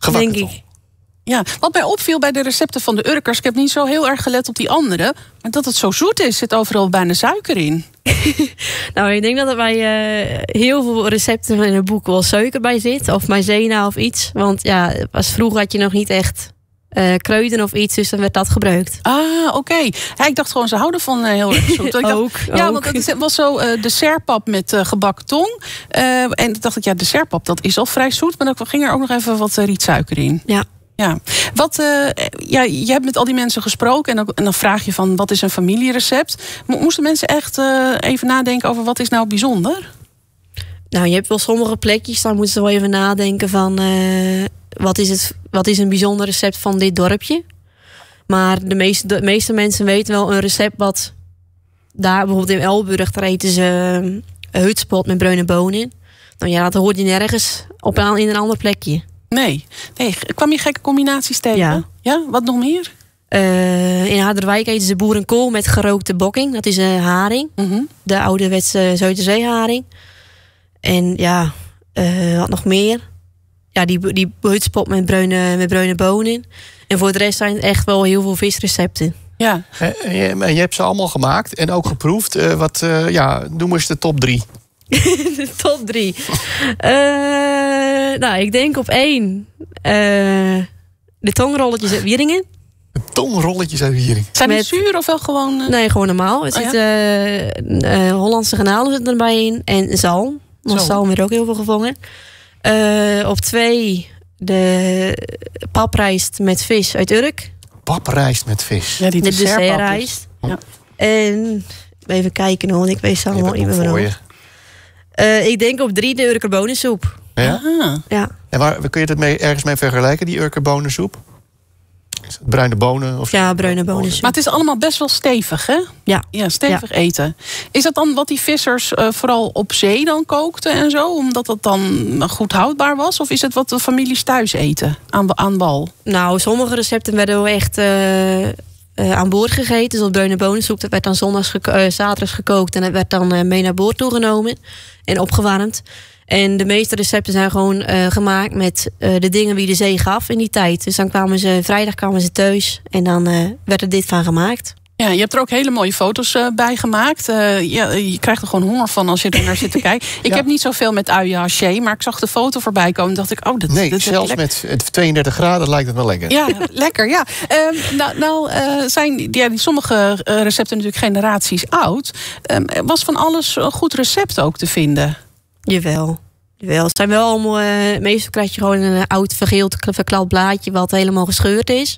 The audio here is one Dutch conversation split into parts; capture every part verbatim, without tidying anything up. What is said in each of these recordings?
Gebakken denk tong. ik. Ja, wat mij opviel bij de recepten van de Urkers, ik heb niet zo heel erg gelet op die andere, maar dat het zo zoet is, zit overal bijna suiker in. Nou, ik denk dat er bij uh, heel veel recepten in het boek wel suiker bij zit. Of maïzena of iets. Want ja, als vroeger had je nog niet echt uh, kruiden of iets, dus dan werd dat gebruikt. Ah, oké. Okay. Ja, ik dacht gewoon, ze houden van uh, heel erg zoet. Ik dacht, ook, ja, ook. want het was zo uh, dessertpap met uh, gebakken tong. Uh, en toen dacht ik, ja, dessertpap, dat is al vrij zoet. Maar dan ging er ook nog even wat uh, rietsuiker in. Ja. Ja, wat, uh, ja, je hebt met al die mensen gesproken en dan, en dan vraag je van wat is een familierecept. Mo- moesten mensen echt uh, even nadenken over wat is nou bijzonder? Nou, je hebt wel sommige plekjes, daar moeten ze wel even nadenken van uh, wat, is het, wat is een bijzonder recept van dit dorpje. Maar de meeste, de meeste mensen weten wel een recept wat daar bijvoorbeeld in Elburg, daar eten ze uh, hutspot met bruine bonen in. Nou ja, dat hoort je nergens op een, in een ander plekje. Nee. nee, kwam je gekke combinaties tegen? Ja. Ja, wat nog meer? Uh, in Harderwijk eten ze boerenkool met gerookte bokking. Dat is een haring. Mm-hmm. De ouderwetse Zuiderzeeharing. En ja, uh, wat nog meer? Ja, die, die hutspot met bruine, met bruine bonen. En voor de rest zijn het echt wel heel veel visrecepten. Ja. En je, je hebt ze allemaal gemaakt en ook geproefd. Uh, wat, uh, ja, noem eens de top drie. De top drie. Uh, nou, ik denk op één. Uh, de tongrolletjes uit Wieringen. De tongrolletjes uit Wieringen. Zijn die Met... zuur of wel gewoon... Uh... Nee, gewoon normaal. Het oh, zit ja? uh, uh, Hollandse garnalen zitten erbij in. En zalm. Want zalm werd ook heel veel gevangen. Uh, op twee de paprijst met vis uit Urk. Paprijst met vis. Ja, die de dessertrijst. Ja. En even kijken hoor, ik weet ze allemaal niet meer waarom. Uh, ik denk op drie de Urker bonensoep. Ja? Ah. Ja. En waar kun je dat mee, ergens mee vergelijken, die Urker bonensoep? Is het bruine bonen? Of ja, bruine bonensoep. Maar het is allemaal best wel stevig, hè? Ja. Ja, stevig ja. eten. Is dat dan wat die vissers uh, vooral op zee dan kookten en zo? Omdat dat dan goed houdbaar was? Of is het wat de families thuis eten aan, aan wal? Nou, sommige recepten werden wel echt uh, uh, aan boord gegeten. Zoals bruine bonensoep, dat werd dan zondags geko- uh, zaterdags gekookt. En dat werd dan uh, mee naar boord toegenomen en opgewarmd. En de meeste recepten zijn gewoon uh, gemaakt met uh, de dingen die de zee gaf in die tijd. Dus dan kwamen ze, vrijdag kwamen ze thuis en dan uh, werd er dit van gemaakt. Ja, je hebt er ook hele mooie foto's uh, bij gemaakt. Uh, ja, je krijgt er gewoon honger van als je er naar zit te kijken. Ik ja. heb niet zoveel met uien haché, maar ik zag de foto voorbij komen en dacht ik, oh, dat, nee, dat zelfs lekker. met tweeëndertig graden lijkt het wel lekker. Ja, lekker, ja. Um, nou, nou uh, zijn ja, die sommige uh, recepten natuurlijk generaties oud. Um, was van alles een goed recept ook te vinden? Jawel. Wel, het zijn wel allemaal. Uh, meestal krijg je gewoon een oud vergeeld verklad blaadje wat helemaal gescheurd is.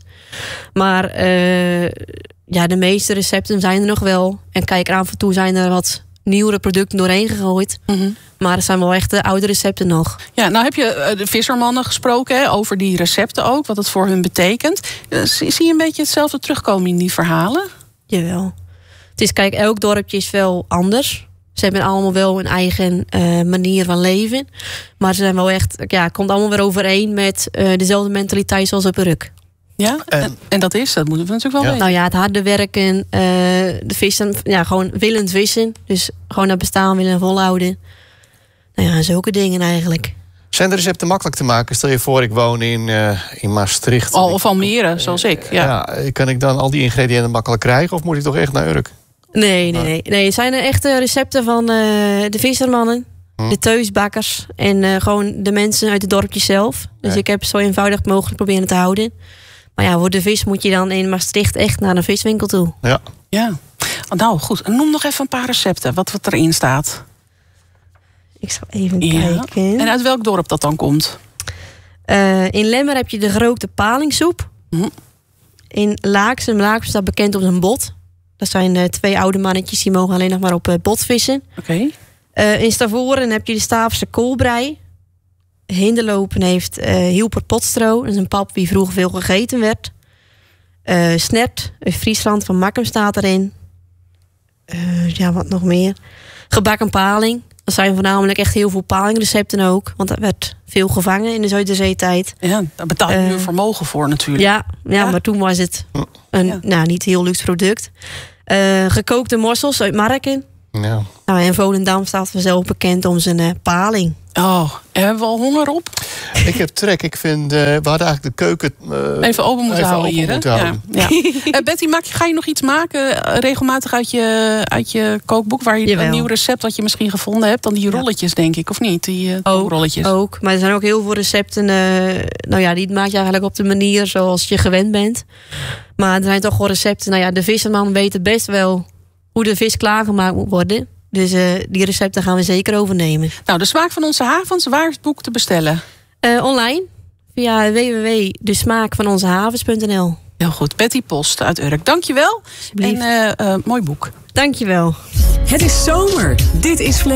Maar uh, ja, de meeste recepten zijn er nog wel. En kijk, af en toe zijn er wat nieuwere producten doorheen gegooid. Mm-hmm. Maar het zijn wel echt de oude recepten nog. Ja, nou heb je uh, de vissermannen gesproken hè, over die recepten ook, wat het voor hun betekent. Uh, zie, zie je een beetje hetzelfde terugkomen in die verhalen? Jawel. Het is, kijk, elk dorpje is wel anders. Ze hebben allemaal wel een eigen uh, manier van leven. Maar ze zijn wel echt, ja, het komt allemaal weer overeen met uh, dezelfde mentaliteit zoals op Urk. Ja, en, en, en dat is, dat moeten we natuurlijk wel ja. weten. Nou ja, het harde werken, uh, de vissen, ja, gewoon willend vissen. Dus gewoon het bestaan willen volhouden. Nou ja, zulke dingen eigenlijk. Zijn de recepten makkelijk te maken? Stel je voor, ik woon in, uh, in Maastricht. Al, of Almere, zoals ik. Ja. Ja, kan ik dan al die ingrediënten makkelijk krijgen? Of moet ik toch echt naar Urk? Nee, nee, nee. nee het zijn er echte recepten van uh, de vissermannen, hm. de teusbakkers en uh, gewoon de mensen uit het dorpje zelf. Dus ja. ik heb zo eenvoudig mogelijk proberen te houden. Maar ja, voor de vis moet je dan in Maastricht echt naar een viswinkel toe. Ja. Ja. Oh, nou goed, noem nog even een paar recepten, wat, wat erin staat. Ik zal even ja. kijken. En uit welk dorp dat dan komt? Uh, in Lemmer heb je de gerookte palingsoep. Hm. In Laaksum, Laaksum staat bekend op zijn bot. Dat zijn uh, twee oude mannetjes die mogen alleen nog maar op uh, bot vissen. Okay. Uh, in Stavoren heb je de Staafse koolbrei. Hinderlopen heeft uh, Hielper potstro. Dat is een pap die vroeger veel gegeten werd. Uh, Snert uit Friesland van Makkum staat erin. Uh, ja, wat nog meer. Gebakken paling. Er zijn voornamelijk echt heel veel palingrecepten ook. Want dat werd veel gevangen in de Zuiderzeetijd. Ja, daar betaal je nu uh, vermogen voor natuurlijk. Ja, ja, ja, maar toen was het een ja. nou, niet heel luxe product. Uh, gekookte morsels uit Marken. Ja. Nou, en Volendam staat vanzelf bekend om zijn uh, paling. Oh, hebben we al honger op? Ik heb trek. Ik vind, uh, we hadden eigenlijk de keuken... Uh, even open moeten even houden open hier. Moeten hè? houden. Ja, ja. uh, Betty, maak, ga je nog iets maken uh, regelmatig uit je, uit je kookboek? Waar je Jawel. een nieuw recept dat je misschien gevonden hebt? Dan die rolletjes, denk ik, of niet? Die uh, ook, rolletjes. ook. Maar er zijn ook heel veel recepten. Uh, nou ja, die maak je eigenlijk op de manier zoals je gewend bent. Maar er zijn toch wel recepten. Nou ja, de visserman weet best wel hoe de vis klaargemaakt moet worden. Dus uh, die recepten gaan we zeker overnemen. Nou, de smaak van onze havens, waar is het boek te bestellen? Uh, online, via w w w punt de smaak van onze havens punt n l. Heel goed, Betty Post uit Urk. Dankjewel. En uh, uh, mooi boek. Dankjewel. Het is zomer. Dit is Vlees.